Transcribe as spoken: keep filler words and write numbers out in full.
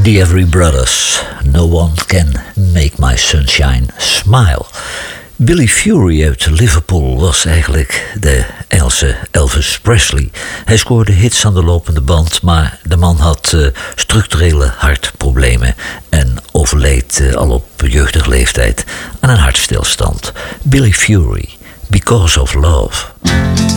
The Every Brothers, No One Can Make My Sunshine Smile. Billy Fury uit Liverpool was eigenlijk de Engelse Elvis Presley. Hij scoorde hits aan de lopende band, maar de man had uh, structurele hartproblemen en overleed uh, al op jeugdige leeftijd aan een hartstilstand. Billy Fury, Because of Love.